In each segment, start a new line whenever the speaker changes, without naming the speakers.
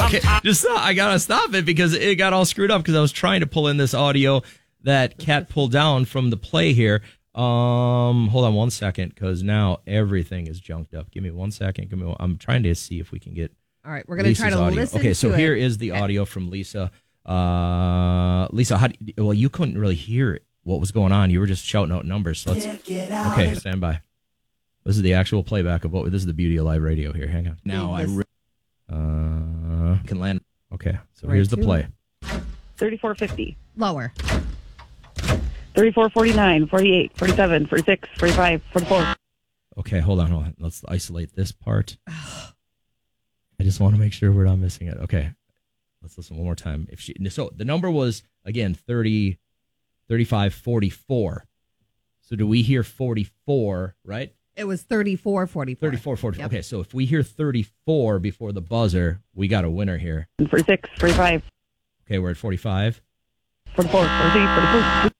Okay, I gotta stop it because it got all screwed up because I was trying to pull in this audio that Kat pulled down from the play here. Hold on 1 second because now everything is junked up. Give me 1 second. I'm trying to see if we can get.
All right, we're gonna try to
audio.
listen.
Okay, so
to
here
it.
is the audio from Lisa. Lisa, you couldn't really hear what was going on. You were just shouting out numbers. So okay, stand by. This is the actual playback of this is the beauty of live radio here. Hang on. Now can land. Okay, so here's the play.
3450.
Lower.
34, 49, 48, 47, 46, 45, 44.
Okay, hold on. Let's isolate this part. I just want to make sure we're not missing it. Okay, let's listen one more time. So the number was, again, 30, 35, 44. So do we hear 44, right?
It was 34, 44.
34, 44.
Yep.
Okay, so if we hear 34 before the buzzer, we got a winner here.
46, 45.
Okay, we're at 45.
44, 43,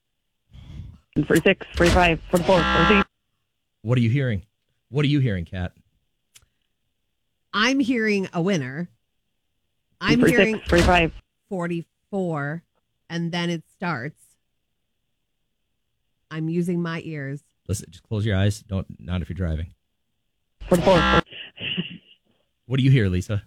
46, 45, 44, 43.
What are you hearing? What are you hearing, Kat?
I'm hearing a winner. I'm
46,
hearing
45.
44, and then it starts. I'm using my ears.
Listen, just close your eyes. Not if you're driving.
44.
What do you hear, Lisa?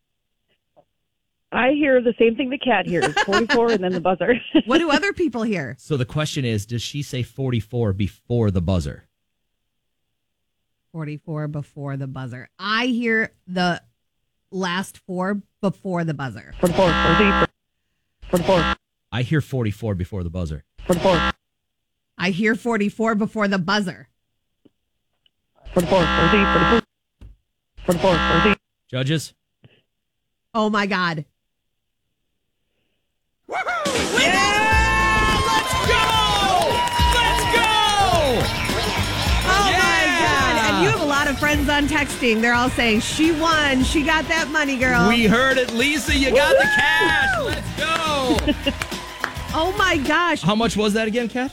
I hear the same thing the cat hears. 44 and then the buzzer.
What do other people hear?
So the question is, does she say 44 before the buzzer?
44 before the buzzer. I hear the last four before the buzzer.
44, 44.
I hear 44 before the buzzer.
44.
I hear 44 before the buzzer.
44, 44. 44.
Judges?
Oh, my God. You have a lot of friends on texting. They're all saying, she won. She got that money, girl.
We heard it, Lisa. You got the cash. Let's go.
Oh, my gosh.
How much was that again, Kat?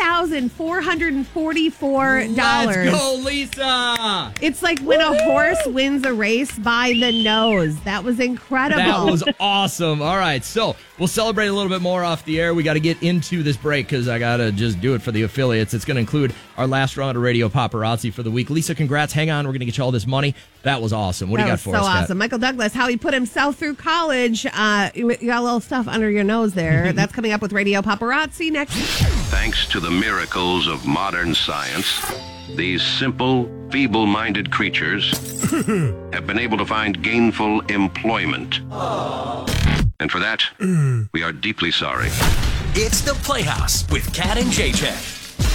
$3,444.
Let's go, Lisa.
It's like when a horse wins a race by the nose. That was incredible.
That was awesome. All right, so we'll celebrate a little bit more off the air. We got to get into this break because I got to just do it for the affiliates. It's going to include our last round of Radio Paparazzi for the week. Lisa, congrats. Hang on. We're going to get you all this money. That was awesome. What do you got for us, Kat?
So awesome. Michael Douglas, how he put himself through college. You got a little stuff under your nose there. That's coming up with Radio Paparazzi next.
Thanks to the miracles of modern science, these simple, feeble-minded creatures have been able to find gainful employment. And for that, we are deeply sorry.
It's the Playhouse with Kat and JJ.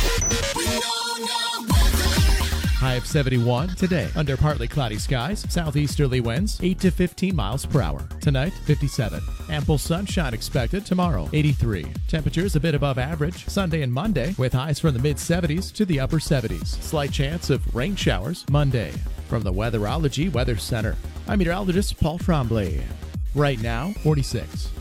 High of 71 today. Under partly cloudy skies, southeasterly winds 8 to 15 miles per hour. Tonight, 57. Ample sunshine expected tomorrow, 83. Temperatures a bit above average Sunday and Monday with highs from the mid-70s to the upper 70s. Slight chance of rain showers Monday. From the Weatherology Weather Center, I'm meteorologist Paul Tremblay. Right now, 46.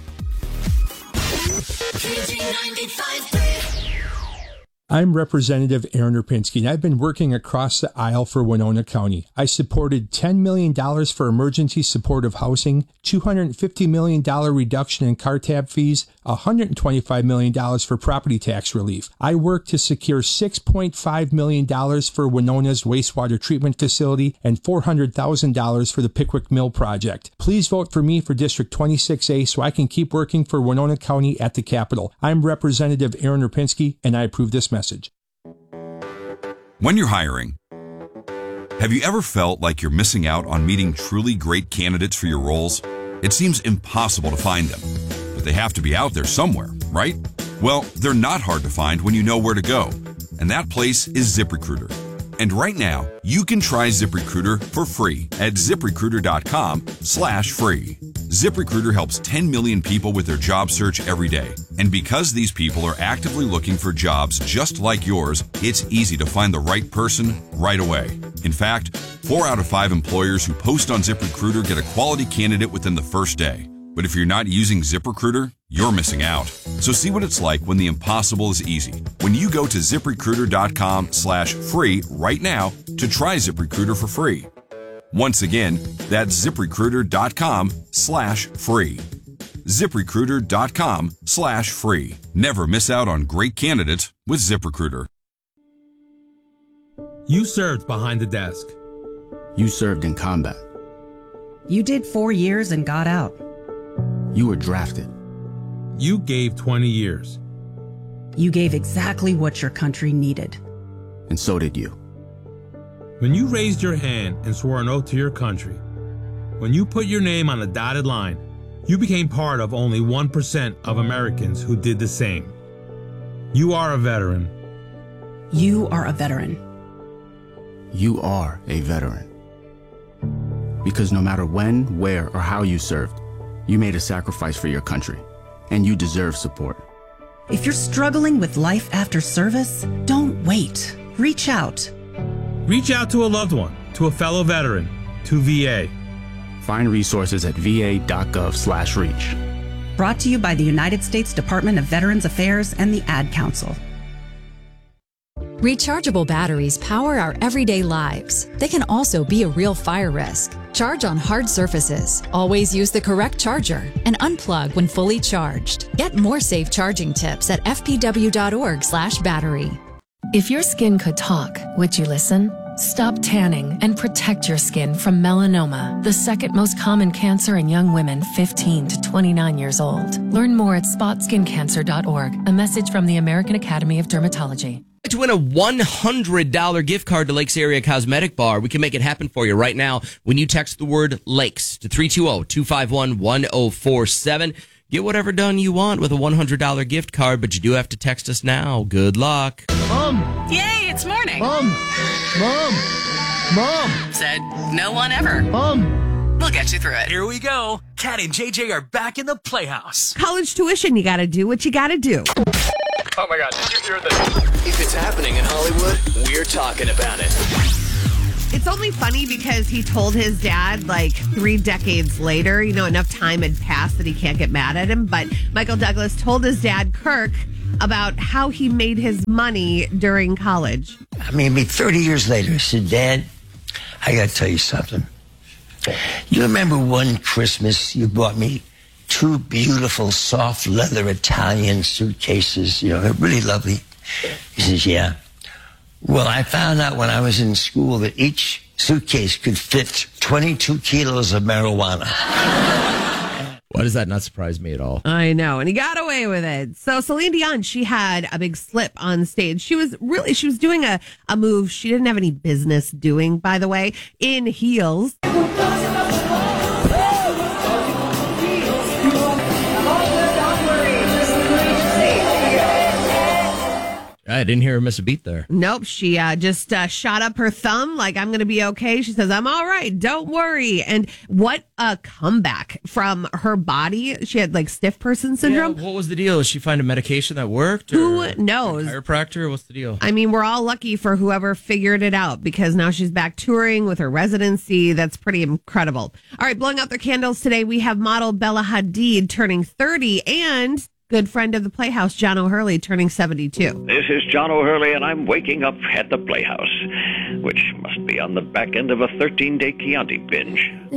I'm Representative Aaron Rapinski, and I've been working across the aisle for Winona County. I supported $10 million for emergency supportive housing, $250 million reduction in car tab fees, $125 million for property tax relief. I worked to secure $6.5 million for Winona's wastewater treatment facility and $400,000 for the Pickwick Mill project. Please vote for me for District 26A so I can keep working for Winona County at the Capitol. I'm Representative Aaron Rapinski, and I approve this message.
When you're hiring, have you ever felt like you're missing out on meeting truly great candidates for your roles? It seems impossible to find them, but they have to be out there somewhere, right? Well, they're not hard to find when you know where to go, and that place is ZipRecruiter. And right now, you can try ZipRecruiter for free at ZipRecruiter.com/free. ZipRecruiter helps 10 million people with their job search every day. And because these people are actively looking for jobs just like yours, it's easy to find the right person right away. In fact, 4 out of 5 employers who post on ZipRecruiter get a quality candidate within the first day. But if you're not using ZipRecruiter, you're missing out. So see what it's like when the impossible is easy. When you go to ZipRecruiter.com/free right now to try ZipRecruiter for free. Once again, that's ZipRecruiter.com/free. ZipRecruiter.com/free. Never miss out on great candidates with ZipRecruiter.
You served behind the desk.
You served in combat.
You did 4 years and got out.
You were drafted.
You gave 20 years.
You gave exactly what your country needed.
And so did you.
When you raised your hand and swore an oath to your country, when you put your name on a dotted line, you became part of only 1% of Americans who did the same. You are a veteran.
You are a veteran.
You are a veteran. Because no matter when, where, or how you served, you made a sacrifice for your country, and you deserve support.
If you're struggling with life after service, don't wait. Reach out.
Reach out to a loved one, to a fellow veteran, to VA.
Find resources at va.gov/reach.
Brought to you by the United States Department of Veterans Affairs and the Ad Council.
Rechargeable batteries power our everyday lives. They can also be a real fire risk. Charge on hard surfaces. Always use the correct charger and unplug when fully charged. Get more safe charging tips at fpw.org/battery.
If your skin could talk, would you listen? Stop tanning and protect your skin from melanoma, the second most common cancer in young women 15 to 29 years old. Learn more at spotskincancer.org. A message from the American Academy of Dermatology.
To win a $100 gift card to Lakes Area Cosmetic Bar, we can make it happen for you right now when you text the word Lakes to 320-251-1047. Get whatever done you want with a $100 gift card, but you do have to text us now. Good luck.
Mom!
Yay, it's morning.
Mom!
Said no one ever.
Mom!
We'll get you through it.
Here we go. Kat and JJ are back in the Playhouse.
College tuition, you got to do what you got to do.
Oh my God, did you hear this? If it's happening in Hollywood, we're talking about it.
It's only funny because he told his dad like 3 decades later, enough time had passed that he can't get mad at him. But Michael Douglas told his dad, Kirk, about how he made his money during college.
Maybe 30 years later, I said, Dad, I got to tell you something. You remember one Christmas you bought me 2 beautiful soft leather Italian suitcases, they're really lovely. He says, yeah. Well, I found out when I was in school that each suitcase could fit 22 kilos of marijuana.
Why does that not surprise me at all?
I know, and he got away with it. So Celine Dion, she had a big slip on stage. She was doing a move she didn't have any business doing, by the way, in heels.
I didn't hear her miss a beat there.
Nope. She just shot up her thumb like, I'm going to be okay. She says, I'm all right. Don't worry. And what a comeback from her body. She had like stiff person syndrome.
Yeah, what was the deal? Did she find a medication that worked?
Who knows?
A chiropractor? What's the deal?
I mean, we're all lucky for whoever figured it out because now she's back touring with her residency. That's pretty incredible. All right. Blowing out their candles today. We have model Bella Hadid turning 30 and good friend of the Playhouse, John O'Hurley, turning 72.
This is John O'Hurley, and I'm waking up at the Playhouse, which must be on the back end of a 13-day Chianti binge.